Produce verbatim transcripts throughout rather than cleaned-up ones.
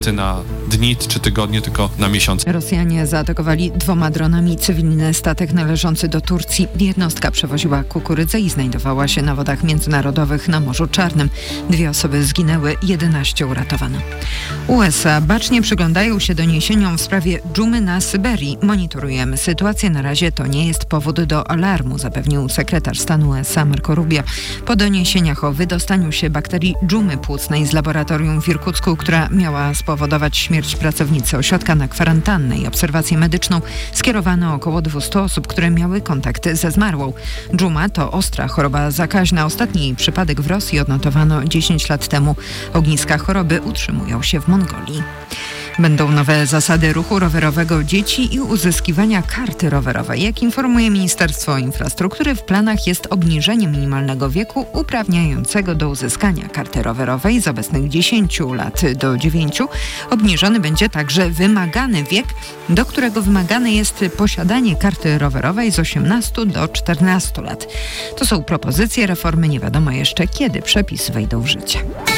na dni czy tygodnie, tylko na miesiące. Rosjanie zaatakowali dwoma dronami cywilny statek należący do Turcji. Jednostka przewoziła kukurydzę i znajdowała się na wodach międzynarodowych na Morzu Czarnym. Dwie osoby zginęły, jedenaście uratowano. U S A bacznie przyglądają się doniesieniom w sprawie dżumy na Syberii. Monitorujemy sytuację. Na razie to nie jest powód do alarmu, zapewnił sekretarz stanu U S A Marco Rubio. Po doniesieniach o wydostaniu się bakterii dżumy płucnej z laboratorium w Irkucku, która miała spowodować śmierć pracownicy ośrodka, na kwarantannę i obserwację medyczną skierowano około dwieście osób, które miały kontakty ze zmarłą. Dżuma to ostra choroba zakaźna. Ostatni przypadek w Rosji odnotowano dziesięć lat temu. Ogniska choroby utrzymują się w Mongolii. Będą nowe zasady ruchu rowerowego dzieci i uzyskiwania karty rowerowej. Jak informuje Ministerstwo Infrastruktury, w planach jest obniżenie minimalnego wieku uprawniającego do uzyskania karty rowerowej z obecnych dziesięciu lat do dziewięciu. Obniżony będzie także wymagany wiek, do którego wymagane jest posiadanie karty rowerowej z osiemnastu do czternastu lat. To są propozycje reformy. Nie wiadomo jeszcze, kiedy przepisy wejdą w życie.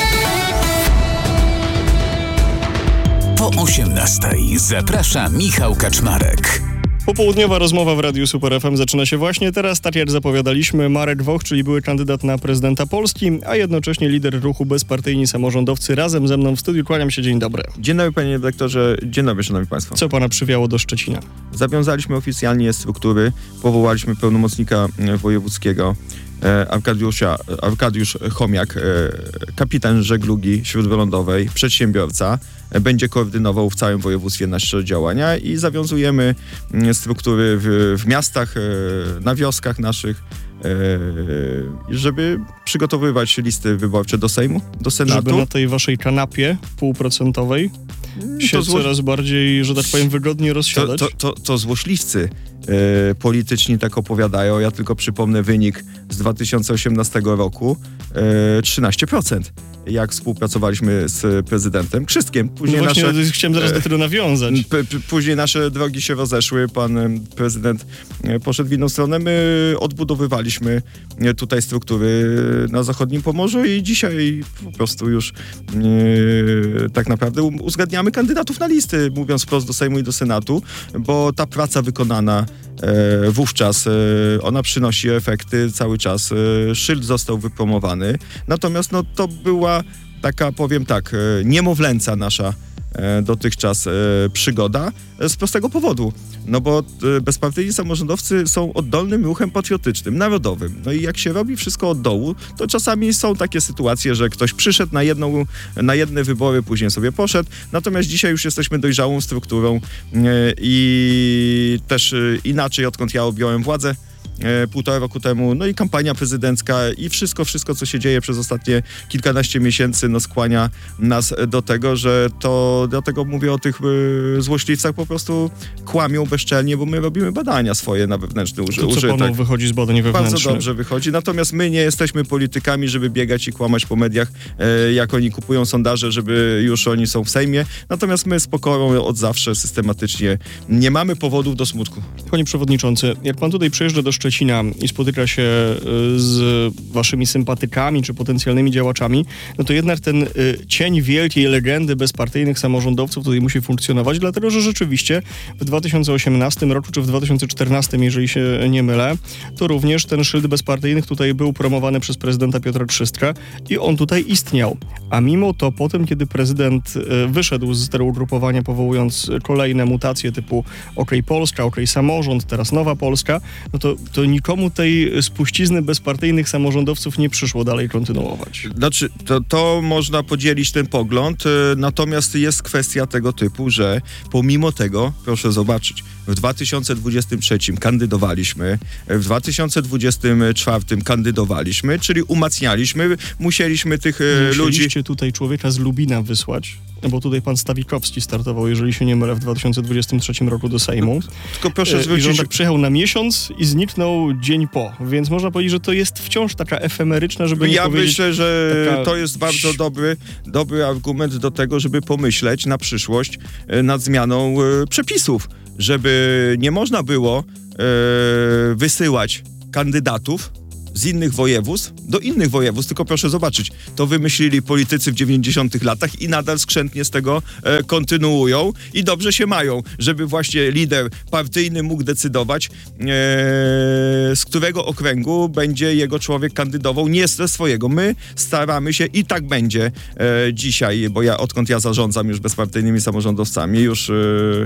Po osiemnastej zaprasza Michał Kaczmarek. Popołudniowa rozmowa w Radiu Super F M zaczyna się właśnie teraz. Tak jak zapowiadaliśmy, Marek Woch, czyli były kandydat na prezydenta Polski, a jednocześnie lider ruchu Bezpartyjni Samorządowcy, razem ze mną w studiu. Kłaniam się, dzień dobry. Dzień dobry, panie redaktorze, dzień dobry, szanowni państwo. Co pana przywiało do Szczecina? Zawiązaliśmy oficjalnie struktury, powołaliśmy pełnomocnika wojewódzkiego, Arkadiusza, Arkadiusz Chomiak, kapitan żeglugi śródwylądowej, przedsiębiorca, będzie koordynował w całym województwie nasze działania i zawiązujemy struktury w, w miastach, na wioskach naszych, żeby przygotowywać listy wyborcze do Sejmu, do Senatu. Żeby na tej waszej kanapie półprocentowej się to zło... coraz bardziej, że tak powiem, wygodnie rozsiadać. To, to, to, to złośliwcy e, polityczni tak opowiadają. Ja tylko przypomnę wynik z dwa tysiące osiemnastego roku. E, trzynaście procent. Jak współpracowaliśmy z prezydentem Krzystkiem. Później no właśnie, nasze, chciałem zaraz do tego nawiązać. P- p- później nasze drogi się rozeszły. Pan prezydent poszedł w inną stronę. My odbudowywaliśmy tutaj struktury na zachodnim Pomorzu i dzisiaj po prostu już e, tak naprawdę uzgadniamy kandydatów na listy, mówiąc wprost, do Sejmu i do Senatu, bo ta praca wykonana e, wówczas, e, ona przynosi efekty cały czas. E, szyld został wypromowany. Natomiast no, to była taka, powiem tak, e, niemowlęca nasza e, dotychczas e, przygoda e, z prostego powodu. No bo e, bezpartyjni samorządowcy są oddolnym ruchem patriotycznym, narodowym. No i jak się robi wszystko od dołu, to czasami są takie sytuacje, że ktoś przyszedł na, jedną, na jedne wybory, później sobie poszedł. Natomiast dzisiaj już jesteśmy dojrzałą strukturą e, i też e, inaczej, odkąd ja objąłem władzę E, półtora roku temu, no i kampania prezydencka i wszystko, wszystko, co się dzieje przez ostatnie kilkanaście miesięcy, no skłania nas do tego, że to, dlatego mówię o tych y, złośliwcach, po prostu kłamią bezczelnie, bo my robimy badania swoje na wewnętrzny uży- to, co użytek. panu wychodzi z badań wewnętrznych? Bardzo dobrze wychodzi, natomiast my nie jesteśmy politykami, żeby biegać i kłamać po mediach, e, jak oni kupują sondaże, żeby już oni są w Sejmie, natomiast my z pokorą od zawsze systematycznie nie mamy powodów do smutku. Panie przewodniczący, jak pan tutaj przyjeżdża do Szczecina i spotyka się z waszymi sympatykami czy potencjalnymi działaczami, no to jednak ten cień wielkiej legendy bezpartyjnych samorządowców tutaj musi funkcjonować, dlatego że rzeczywiście w dwa tysiące osiemnastym roku czy w dwa tysiące czternastym, jeżeli się nie mylę, to również ten szyld bezpartyjnych tutaj był promowany przez prezydenta Piotra Trzystka i on tutaj istniał. A mimo to potem, kiedy prezydent wyszedł z tego ugrupowania, powołując kolejne mutacje typu OK Polska, OK Samorząd, teraz Nowa Polska, no to, to nikomu tej spuścizny bezpartyjnych samorządowców nie przyszło dalej kontynuować. Znaczy, to, to można podzielić ten pogląd, natomiast jest kwestia tego typu, że pomimo tego, proszę zobaczyć, w dwa tysiące dwudziestym trzecim kandydowaliśmy, w dwa tysiące dwudziestym czwartym kandydowaliśmy, czyli umacnialiśmy, musieliśmy tych Musieliście ludzi... Musieliście tutaj człowieka z Lubina wysłać, bo tutaj pan Stawikowski startował, jeżeli się nie mylę, w dwa tysiące dwudziestym trzecim roku do Sejmu. Tylko proszę zwrócić... I on tak przyjechał na miesiąc i zniknął dzień po. Więc można powiedzieć, że to jest wciąż taka efemeryczna, żeby nie ja powiedzieć... Ja myślę, że taka... to jest bardzo dobry, dobry argument do tego, żeby pomyśleć na przyszłość nad zmianą e, przepisów. Żeby nie można było e, wysyłać kandydatów z z innych województw do innych województw, tylko proszę zobaczyć, to wymyślili politycy w dziewięćdziesiątych latach i nadal skrzętnie z tego e, kontynuują i dobrze się mają, żeby właśnie lider partyjny mógł decydować, e, z którego okręgu będzie jego człowiek kandydował, nie ze swojego. My staramy się i tak będzie e, dzisiaj, bo ja odkąd ja zarządzam już bezpartyjnymi samorządowcami, już e,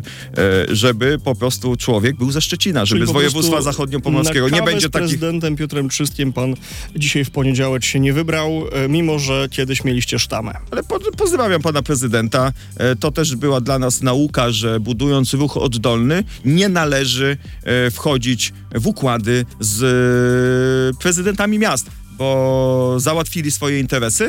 e, żeby po prostu człowiek był ze Szczecina, żeby Czyli z województwa zachodniopomorskiego nie będzie takich... z takich... prezydentem Piotrem Trzystkiem pan dzisiaj w poniedziałek się nie wybrał, e, mimo że kiedyś mieliście sztamę. Ale po, pozdrawiam pana prezydenta. E, to też była dla nas nauka, że budując ruch oddolny nie należy e, wchodzić w układy z e, prezydentami miast, bo załatwili swoje interesy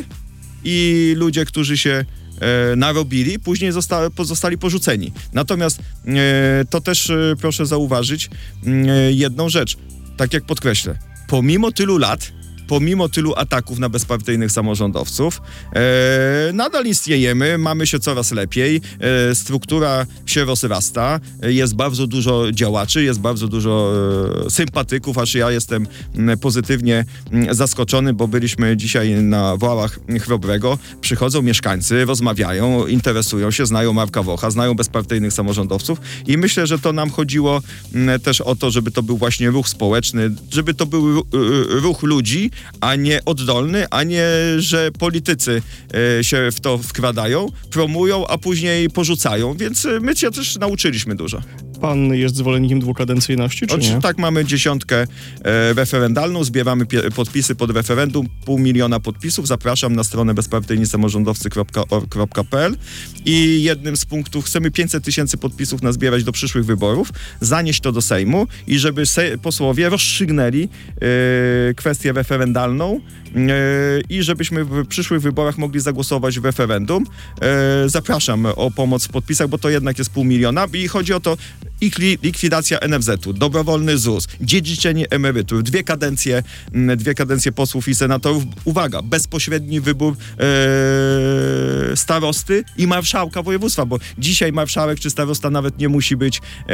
i ludzie, którzy się e, narobili, później zosta- zostali porzuceni. Natomiast e, to też e, proszę zauważyć e, jedną rzecz, tak jak podkreślę, pomimo tylu lat, pomimo tylu ataków na bezpartyjnych samorządowców, e, nadal istniejemy, mamy się coraz lepiej, e, struktura się rozrasta, e, jest bardzo dużo działaczy, jest bardzo dużo e, sympatyków, aż ja jestem m, pozytywnie m, zaskoczony, bo byliśmy dzisiaj na Wałach Chrobrego, przychodzą mieszkańcy, rozmawiają, interesują się, znają Marka Wocha, znają bezpartyjnych samorządowców i myślę, że to nam chodziło m, też o to, żeby to był właśnie ruch społeczny, żeby to był ruch ludzi, a nie oddolny, a nie, że politycy e, się w to wkradają, promują, a później porzucają, więc my się też nauczyliśmy dużo. Pan jest zwolennikiem dwukadencyjności, czy Oczy, nie? Tak, mamy dziesiątkę e, referendalną, zbieramy pie- podpisy pod referendum, pół miliona podpisów. Zapraszam na stronę bezpartyjni samorządowcy kropka org kropka p l i jednym z punktów, chcemy pięćset tysięcy podpisów nazbierać do przyszłych wyborów, zanieść to do Sejmu i żeby se- posłowie rozstrzygnęli e, kwestię referendalną e, i żebyśmy w przyszłych wyborach mogli zagłosować w referendum. E, zapraszam o pomoc w podpisach, bo to jednak jest pół miliona i chodzi o to, ich li- likwidacja en ef zetu, dobrowolny Z U S, dziedziczenie emerytur, dwie kadencje, m, dwie kadencje posłów i senatorów. Uwaga, bezpośredni wybór e, starosty i marszałka województwa, bo dzisiaj marszałek czy starosta nawet nie musi być e,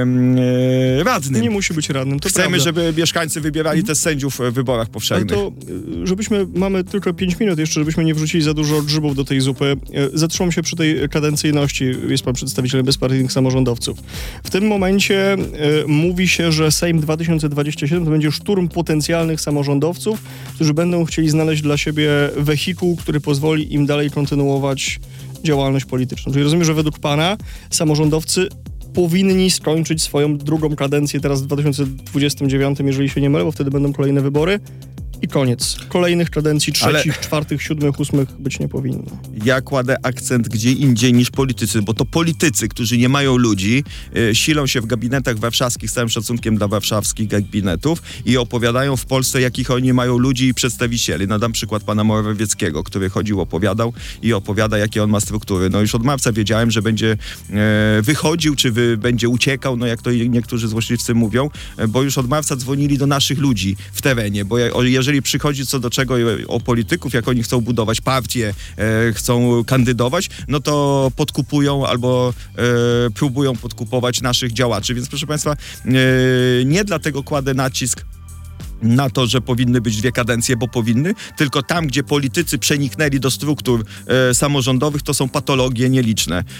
e, radnym. Nie musi być radnym, to Chcemy, prawda. żeby mieszkańcy wybierali też sędziów w wyborach Ale powszechnych. to, y, żebyśmy, mamy tylko pięć minut jeszcze, żebyśmy nie wrzucili za dużo grzybów do tej zupy. Y, Zatrzymam się przy tej kadencyjności. Jest pan przedstawicielem bezpartyjnych samorządowców. W tym momencie y, mówi się, że Sejm dwa tysiące dwudziesty siódmy to będzie szturm potencjalnych samorządowców, którzy będą chcieli znaleźć dla siebie wehikuł, który pozwoli im dalej kontynuować działalność polityczną. Czyli rozumiem, że według pana samorządowcy powinni skończyć swoją drugą kadencję teraz w dwa tysiące dwudziestym dziewiątym, jeżeli się nie mylę, bo wtedy będą kolejne wybory. I koniec. Kolejnych kadencji trzecich, Ale... czwartych, siódmych, ósmych być nie powinno. Ja kładę akcent gdzie indziej niż politycy, bo to politycy, którzy nie mają ludzi, y, silą się w gabinetach warszawskich, z całym szacunkiem dla warszawskich gabinetów i opowiadają w Polsce, jakich oni mają ludzi i przedstawicieli. Nadam przykład pana Morawieckiego, który chodził, opowiadał i opowiada, jakie on ma struktury. No już od marca wiedziałem, że będzie e, wychodził, czy wy, będzie uciekał, no jak to niektórzy złośliwcy mówią, e, bo już od marca dzwonili do naszych ludzi w terenie, bo ja, o, jeżeli Jeżeli przychodzi co do czego o polityków, jak oni chcą budować partię, e, chcą kandydować, no to podkupują albo e, próbują podkupować naszych działaczy. Więc proszę państwa, e, nie dlatego kładę nacisk na to, że powinny być dwie kadencje, bo powinny, tylko tam, gdzie politycy przeniknęli do struktur e, samorządowych, to są patologie nieliczne. E,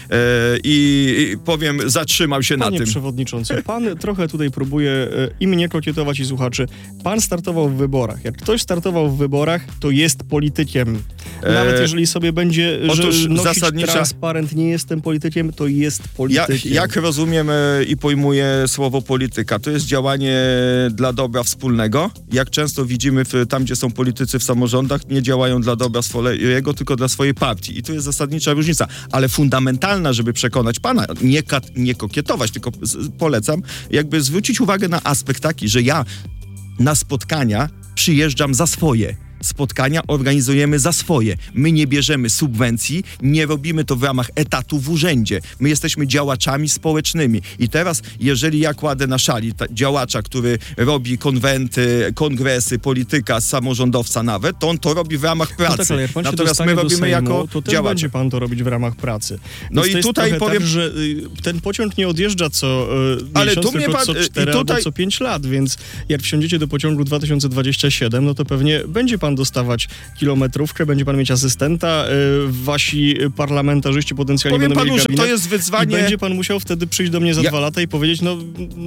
i, I powiem, zatrzymał się Panie na tym. przewodniczący, pan trochę tutaj próbuje e, i mnie kokietować, i słuchaczy. Pan startował w wyborach. Jak ktoś startował w wyborach, to jest politykiem. Nawet E, jeżeli sobie będzie, otóż że nosić zasadnicza- transparent, nie jestem politykiem, to jest Ja, politykiem. jak rozumiem e, i pojmuję słowo polityka, to jest działanie dla dobra wspólnego. Jak często widzimy w, tam, gdzie są politycy w samorządach, nie działają dla dobra swojego, tylko dla swojej partii. I tu jest zasadnicza różnica. Ale fundamentalna, żeby przekonać pana, nie, kat, nie kokietować, tylko z, polecam, jakby zwrócić uwagę na aspekt taki, że ja na spotkania przyjeżdżam za swoje. spotkania organizujemy za swoje. My nie bierzemy subwencji, nie robimy to w ramach etatu w urzędzie. My jesteśmy działaczami społecznymi. I teraz, jeżeli ja kładę na szali ta, działacza, który robi konwenty, kongresy, polityka, samorządowca nawet, to on to robi w ramach pracy. No tak, ale jak pan się Natomiast my dostanie do robimy Sejmu, jako to też działacze. będzie pan to robić w ramach pracy. No Więc i to jest tutaj trochę powiem- tak, że y, ten pociąg nie odjeżdża co y, Ale miesiąc, tu mnie tylko pan- co i cztery tutaj- albo co pięć lat, więc jak wsiądziecie do pociągu dwa tysiące dwudziestego siódmego, no to pewnie będzie pan dostawać kilometrówkę, będzie pan mieć asystenta, y, wasi parlamentarzyści potencjalnie Powiem będą panu, mieli że gabinet to jest wyzwanie... i będzie pan musiał wtedy przyjść do mnie za Ja- dwa lata i powiedzieć, no,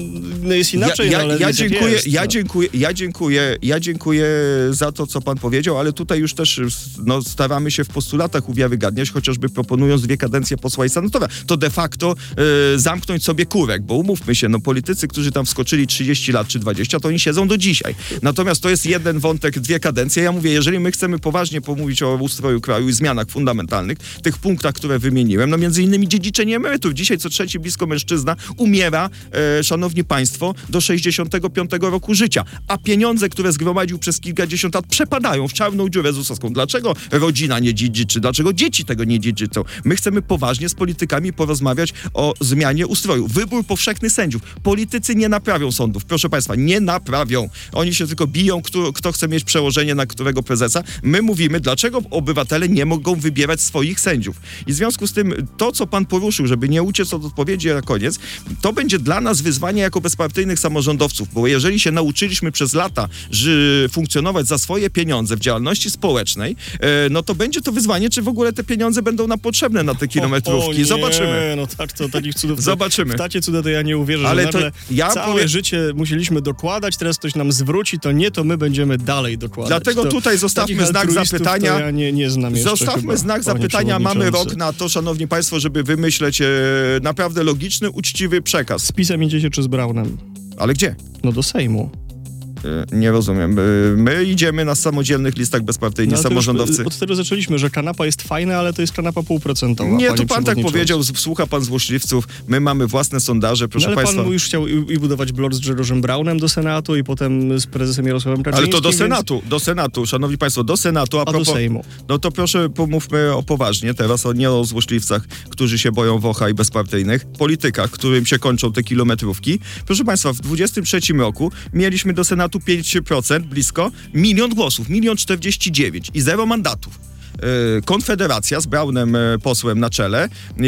no jest inaczej, ja, no, ale ja, jest jak dziękuję, jest, ja, no. dziękuję, ja dziękuję, ja dziękuję za to, co pan powiedział, ale tutaj już też no, staramy się w postulatach uwiarygadniać, chociażby proponując dwie kadencje posła i senatora. To de facto e, zamknąć sobie kurek, bo umówmy się, no politycy, którzy tam wskoczyli trzydzieści lat czy dwadzieścia, to oni siedzą do dzisiaj. Natomiast to jest jeden wątek, dwie kadencje. Ja mówię, jeżeli my chcemy poważnie pomówić o ustroju kraju i zmianach fundamentalnych, tych punktach, które wymieniłem, no między innymi dziedziczenie emerytur. Dzisiaj co trzeci blisko mężczyzna umiera, e, szanowni państwo, do sześćdziesiątego piątego roku życia, a pieniądze, które zgromadził przez kilkadziesiąt lat, przepadają w czarną dziurę zusowską. Dlaczego rodzina nie dziedziczy? Dlaczego dzieci tego nie dziedziczą? My chcemy poważnie z politykami porozmawiać o zmianie ustroju. Wybór powszechny sędziów. Politycy nie naprawią sądów. Proszę państwa, nie naprawią. Oni się tylko biją, kto, kto chce mieć przełożenie na którego prezesa. My mówimy, dlaczego obywatele nie mogą wybierać swoich sędziów. I w związku z tym, to co pan poruszył, żeby nie uciec od odpowiedzi na koniec, to będzie dla nas wyzwanie jako bezpartyjnych samorządowców, bo jeżeli się nauczyliśmy przez lata że funkcjonować za swoje pieniądze w działalności społecznej, e, no to będzie to wyzwanie, czy w ogóle te pieniądze będą nam potrzebne na te kilometrówki. O, o nie, Zobaczymy. no tak, to takich cudów. Zobaczymy. W tacie cuda to ja nie uwierzę, Ale że to nagle ja całe powiem- życie musieliśmy dokładać, teraz ktoś nam zwróci, to nie, to my będziemy dalej dokładać. Dlatego to, tutaj zostawmy takich znak altruistów zapytania. To ja nie, nie znam jeszcze Zostawmy chyba, znak panie zapytania, mamy przewodniczący. rok na to, szanowni państwo, żeby wymyśleć e, naprawdę logiczny, uczciwy przekaz. Z PiS-em idziecie czy z Braunem? Ale gdzie? No do Sejmu. E, nie rozumiem. E, my idziemy na samodzielnych listach bezpartyjni, No, ale to już samorządowcy. od tego zaczęliśmy, że kanapa jest fajna, ale to jest kanapa półprocentowa. Nie, panie to pan tak przewodniczący. powiedział, z- słucha pan złośliwców, my mamy własne sondaże, proszę No, ale państwa. pan już chciał i, i budować blok z Grzegorzem Braunem do Senatu i potem z prezesem Jarosławem Ale Kaczyńskim. to do więc- Senatu, do Senatu, szanowni państwo, do Senatu. A, A do propos, Sejmu. No to proszę pomówmy o poważnie teraz, o nie o złośliwcach, którzy się boją wocha i bezpartyjnych, politykach, którym się kończą te kilometrówki. Proszę państwa, w dwudziestym trzecim roku mieliśmy do Senatu pięć procent, blisko, milion głosów, milion czterdzieści dziewięć i zero mandatów. Konfederacja z Braunem posłem na czele,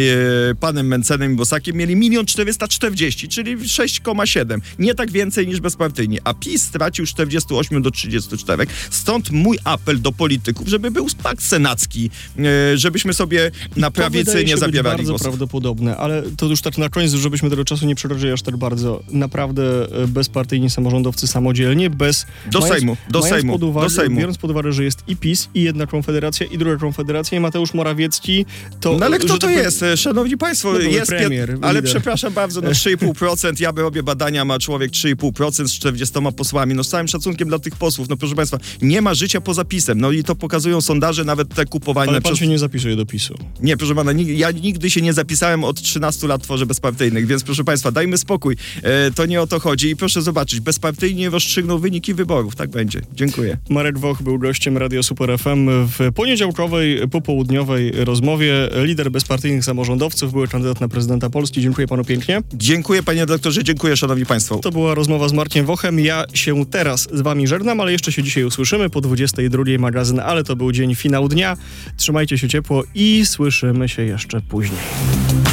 panem Mencenem i Bosakiem mieli milion czterysta czterdzieści, czyli sześć przecinek siedem. Nie tak więcej niż bezpartyjni. A PiS stracił czterdzieści osiem do trzydziestu czterech. Stąd mój apel do polityków, żeby był pakt senacki, żebyśmy sobie na prawicy nie zabierali bardzo głosów. prawdopodobne, ale to już tak na koniec, żebyśmy tego czasu nie przekroczyli aż tak bardzo. Naprawdę e, bezpartyjni samorządowcy samodzielnie, bez... Do mając, Sejmu, do mając Sejmu, pod uwagę, do Sejmu. Biorąc pod uwagę, że jest i PiS, i jedna Konfederacja, i druga Konfederacja, i Mateusz Morawiecki, to... No ale kto że to tak powiem, jest? Szanowni państwo, No były jest... premier, pię- ale lider. przepraszam bardzo, no trzy i pół procent, ja robię badania, ma człowiek trzy i pół procent z czterdziestoma posłami. No z całym szacunkiem dla tych posłów, no proszę państwa, nie ma życia poza PiS-em. No i to pokazują sondaże, nawet te kupowane Ale pan przez... się nie zapisuje do PiSu. Nie, proszę pana, nig- ja nigdy się nie zapisałem od trzynastu lat w tworze bezpartyjnych, więc proszę państwa, dajmy spokój. E, to nie o to chodzi i proszę zobaczyć, bezpartyjnie rozstrzygną wyniki wyborów. Tak będzie. Dziękuję. Marek Woch był gościem Radia Super F M w poniedziałkowej, popołudniowej rozmowie. Lider bezpartyjnych samorządowców, były kandydat na prezydenta Polski. Dziękuję panu pięknie. Dziękuję panie doktorze, dziękuję szanowni państwo. To była rozmowa z Markiem Wochem. Ja się teraz z wami żegnam, ale jeszcze się dzisiaj usłyszymy po dwudziestej drugiej magazyn, ale to był dzień finał dnia. Trzymajcie się ciepło i słyszymy się jeszcze później.